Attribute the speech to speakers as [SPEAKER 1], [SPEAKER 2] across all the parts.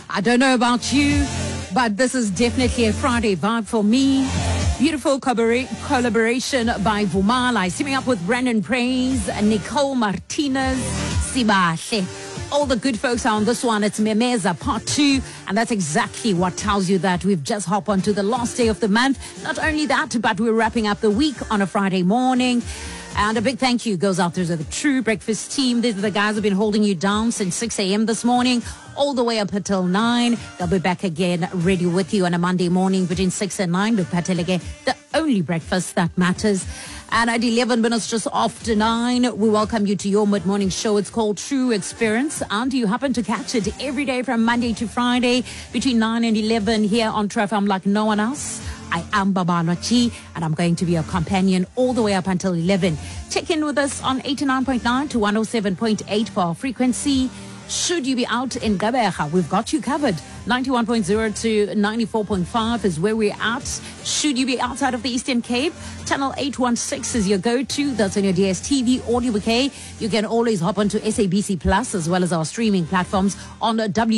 [SPEAKER 1] I don't know about you, but this is definitely a Friday vibe for me. Beautiful collaboration by Vumala. Teaming up with Brandon Praise, Nicole Martinez, Sibahle. All the good folks are on this one. It's Memeza Part 2. And that's exactly what tells you that we've just hopped onto the last day of the month. Not only that, but we're wrapping up the week on a Friday morning. And a big thank you goes out there to the True Breakfast team. These are the guys who've been holding you down since 6 a.m. this morning, all the way up until 9. They'll be back again, ready with you on a Monday morning between 6 and 9. Look, Patelege, the only breakfast that matters. And at 11 minutes just after 9, we welcome you to your mid-morning show. It's called True Experience. And you happen to catch it every day from Monday to Friday between 9 and 11 here on True FM like no one else. I am Babalochi, and I'm going to be your companion all the way up until 11. Check in with us on 89.9 to 107.8 for our frequency. Should you be out in Gqeberha, we've got you covered. 91.0 to 94.5 is where we're at. Should you be outside of the Eastern Cape, channel 816 is your go-to. That's on your DSTV audio bouquet. You can always hop onto SABC Plus as well as our streaming platforms on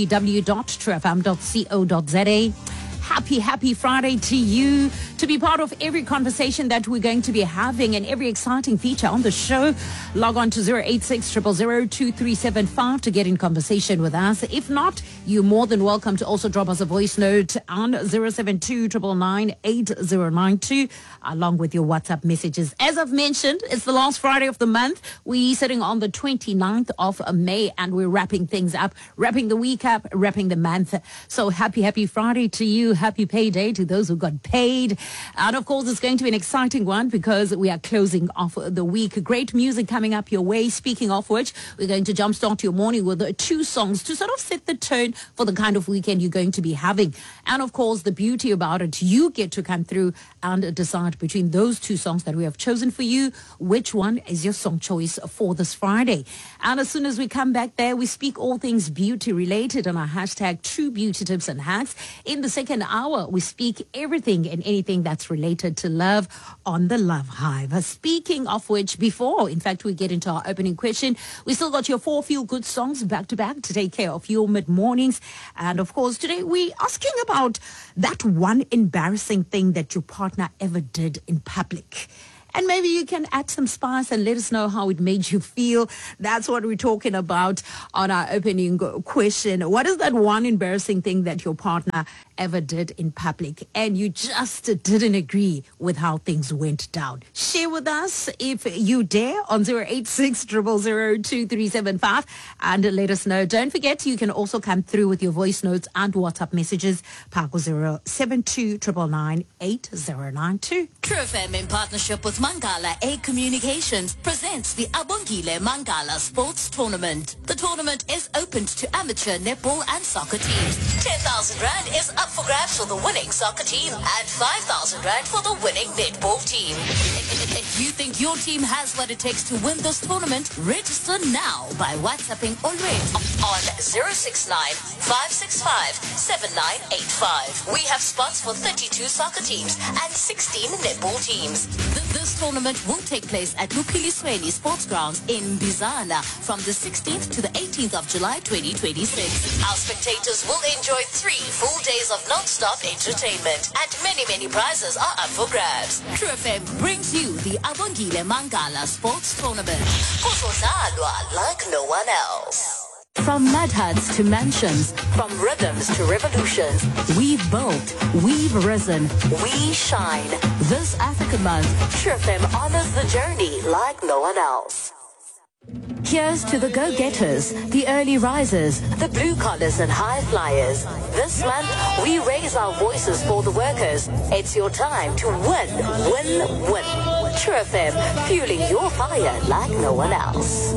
[SPEAKER 1] www.truefm.co.za. Happy Friday to you. To be part of every conversation that we're going to be having and every exciting feature on the show, log on to 086 000 2375 to get in conversation with us. If not, you're more than welcome to also drop us a voice note on 072 999 8092 along with your WhatsApp messages. As I've mentioned, it's the last Friday of the month. We're sitting on the 29th of May and we're wrapping things up, wrapping the week up, wrapping the month. So happy Friday to you. Happy payday to those who got paid. And of course, it's going to be an exciting one because we are closing off the week. Great music coming up your way. Speaking of which, we're going to jumpstart your morning with 2 songs to sort of set the tone for the kind of weekend you're going to be having. And of course, the beauty about it, you get to come through and decide between those 2 songs that we have chosen for you, which one is your song choice for this Friday. And as soon as we come back there, we speak all things beauty related on our hashtag True Beauty Tips and Hacks. In the second hour, we speak everything and anything that's related to love on the Love Hive. Speaking of which, before, in fact, we get into our opening question, we still got your 4 feel-good songs back-to-back to take care of your mid-mornings. And, of course, today we're asking about that one embarrassing thing that your partner ever did in public. And maybe you can add some spice and let us know how it made you feel. That's what we're talking about on our opening question. What is that one embarrassing thing that your partner ever did in public and you just didn't agree with how things went down? Share with us if you dare on 086 000 2375 and let us know. Don't forget, you can also come through with your voice notes and WhatsApp messages. Park 072 999 8092.
[SPEAKER 2] True FM in partnership with Mangala A Communications presents the Abongile Mangala Sports Tournament. The tournament is open to amateur netball and soccer teams. 10,000 Rand is up for grabs for the winning soccer team and 5,000 Rand for the winning netball team. If you think your team has what it takes to win this tournament, register now by WhatsApping already on 069 565 7985. We have spots for 32 soccer teams and 16 netball teams. This tournament will take place at Lupilisweni Sports Grounds in Bizana from the 16th to the 18th of July 2026. Our spectators will enjoy 3 full days of non-stop entertainment and many prizes are up for grabs. True FM brings you the Abongile Mangala Sports Tournament. Kuzodlalwa like no one else. From mud huts to mansions, from rhythms to revolutions, we've built, we've risen, we shine. This African month, True FM honors the journey like no one else. Here's to the go-getters, the early risers, the blue-collars and high flyers. This month, we raise our voices for the workers. It's your time to win. True FM, fueling your fire like no one else.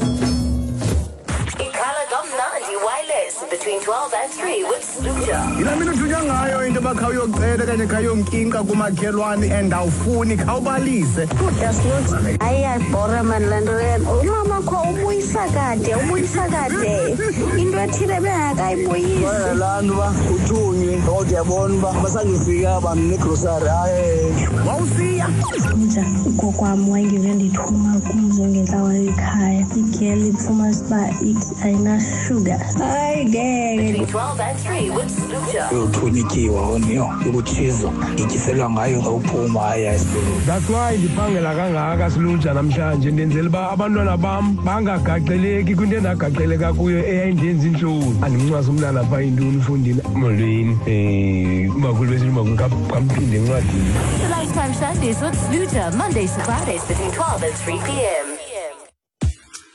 [SPEAKER 2] Wireless between 12 and 3 with Sluja.
[SPEAKER 3] Yila mina uthunywa ngayo into bakawuyocela kanye khayonkinka kumakhelwane and awufuni khawubalise.
[SPEAKER 4] That's not. Ayayibhora man lento yena. Umama kho ubuyisa kade. Into abathile bengakayibuyisi
[SPEAKER 3] laa nto uba uthunywe kodwa uyabona uba basangifika banegrosari hayi wawusiya
[SPEAKER 4] Sluja ugokwam wayengeve ndithuma kumzo ngentlawa ekhaya igel ifumanisa uba ayinashuga hayi ngeke
[SPEAKER 2] 12 and 3 with Sluja.
[SPEAKER 3] uyothunyikiwa oniyo yokutshizo ndityiselwa ngayo ngawuphuma hayi esikolweni.
[SPEAKER 5] That's why ndiphangela kangaka Sluja namhlanje ndenzela uba abantwana bam bangagaxeleki kwinto endagaxeleka kuyo eyayindenza intloni andimncwasa umntana phaa yintoni ufundini molweni umakhulu besini umakhulu kamphinde encwadini.
[SPEAKER 2] The Lifetime Sundays with Sluja, Mondays to Fridays between 12 and 3 p.m.